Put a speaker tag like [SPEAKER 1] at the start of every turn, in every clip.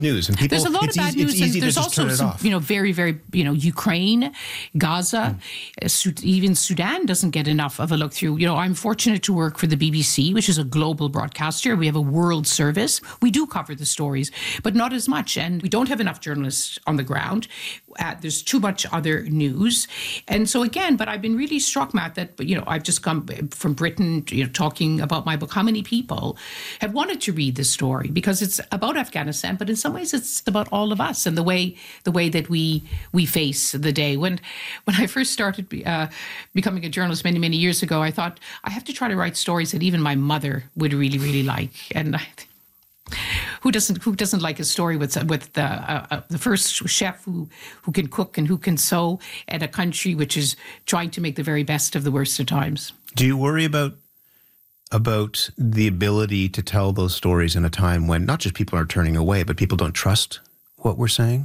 [SPEAKER 1] news, and people.
[SPEAKER 2] There's a lot of bad news, and there's also some, very, very, Ukraine, Gaza, even Sudan doesn't get enough of a look through. I'm fortunate to work for the BBC, which is a global broadcaster. We have a world service. We do cover the stories, but not as much, and we don't have enough journalists on the ground. There's too much other news, and so again. But I've been really struck, Matt, that I've just come from Britain, talking about my book. How many people have wanted to read this story because it's about Afghanistan, but in some ways it's about all of us and the way that we face the day. When I first started becoming a journalist many years ago, I thought I have to try to write stories that even my mother would really like. And who doesn't like a story with the first chef who can cook and who can sew at a country which is trying to make the very best of the worst of times?
[SPEAKER 1] Do you worry about the ability to tell those stories in a time when not just people are turning away, but people don't trust what we're saying,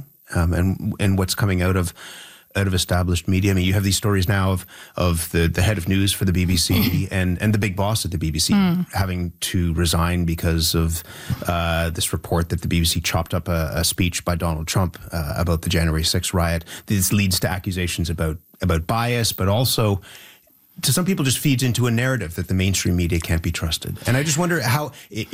[SPEAKER 1] and what's coming out of established media? I mean, you have these stories now of the head of news for the BBC and the big boss at the BBC having to resign because of this report that the BBC chopped up a speech by Donald Trump about the January 6th riot. This leads to accusations about bias, but also, to some people, just feeds into a narrative that the mainstream media can't be trusted. And I just wonder how,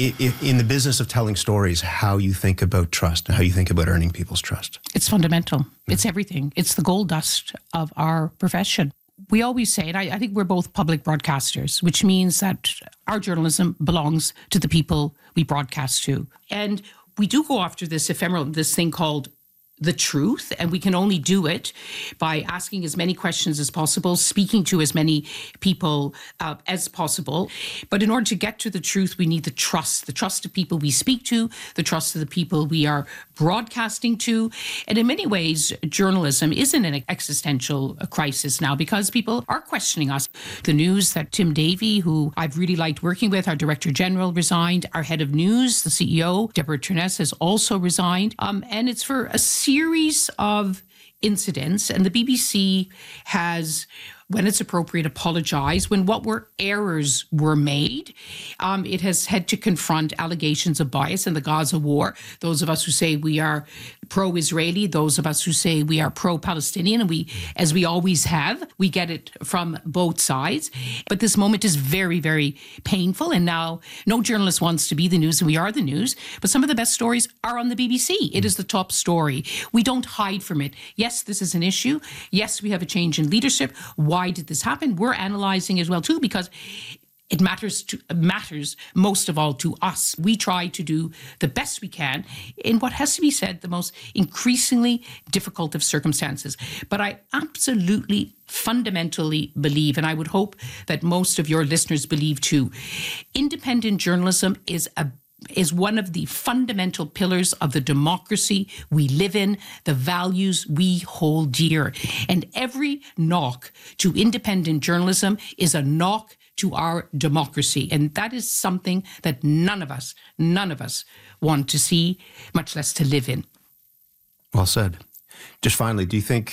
[SPEAKER 1] in the business of telling stories, how you think about trust and how you think about earning people's trust.
[SPEAKER 2] It's fundamental. It's everything. It's the gold dust of our profession. We always say, and I think we're both public broadcasters, which means that our journalism belongs to the people we broadcast to. And we do go after this thing called the truth, and we can only do it by asking as many questions as possible, speaking to as many people as possible. But in order to get to the truth, we need the trust of people we speak to, the trust of the people we are broadcasting to. And in many ways, journalism is in an existential crisis now because people are questioning us. The news that Tim Davie, who I've really liked working with, our Director General, resigned. Our head of news, the CEO, Deborah Turness, has also resigned. And it's for a series of incidents, and the BBC has, when it's appropriate, apologized. When errors were made, it has had to confront allegations of bias in the Gaza war. Those of us who say we are pro-Israeli, those of us who say we are pro-Palestinian, and we, as we always have, we get it from both sides. But this moment is very, very painful, and now no journalist wants to be the news, and we are the news. But some of the best stories are on the BBC. It is the top story. We don't hide from it. Yes, this is an issue. Yes, we have a change in leadership. Why did this happen? We're analyzing as well too, because it matters most of all to us. We try to do the best we can in what has to be said, the most increasingly difficult of circumstances. But I absolutely fundamentally believe, and I would hope that most of your listeners believe too, independent journalism is one of the fundamental pillars of the democracy we live in, the values we hold dear. And every knock to independent journalism is a knock to our democracy. And that is something that none of us want to see, much less to live in.
[SPEAKER 1] Well said. Just finally,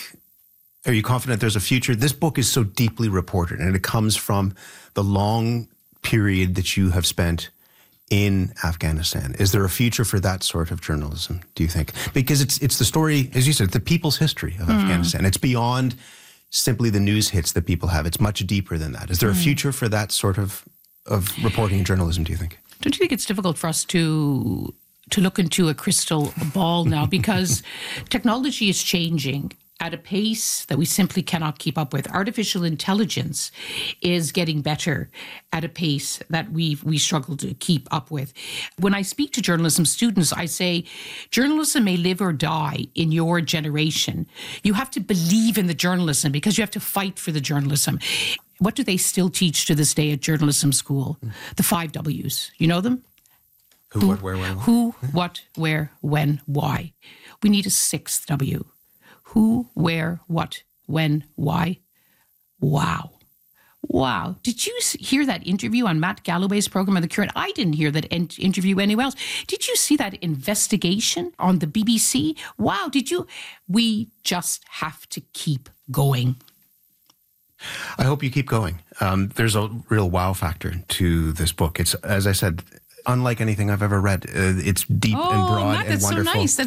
[SPEAKER 1] are you confident there's a future? This book is so deeply reported, and it comes from the long period that you have spent in Afghanistan. Is there a future for that sort of journalism, do you think? Because it's the story, as you said, the people's history of Afghanistan. It's beyond simply the news hits that people have. It's much deeper than that. Is there a future for that sort of reporting and journalism, do you think?
[SPEAKER 2] Don't you think it's difficult for us to look into a crystal ball now? Because technology is changing at a pace that we simply cannot keep up with. Artificial intelligence is getting better at a pace that we struggle to keep up with. When I speak to journalism students, I say, journalism may live or die in your generation. You have to believe in the journalism because you have to fight for the journalism. What do they still teach to this day at journalism school? The 5 W's. You know them?
[SPEAKER 1] Who, what, where, when?
[SPEAKER 2] Who, what, where, when, why. We need a 6th W. Who, where, what, when, why. Wow. Wow. Did you hear that interview on Matt Galloway's program on The Current? I didn't hear that interview anywhere else. Did you see that investigation on the BBC? Wow. Did you? We just have to keep going.
[SPEAKER 1] I hope you keep going. There's a real wow factor to this book. It's, as I said, unlike anything I've ever read. It's deep and broad
[SPEAKER 2] Matt,
[SPEAKER 1] and
[SPEAKER 2] that's
[SPEAKER 1] wonderful.
[SPEAKER 2] So nice.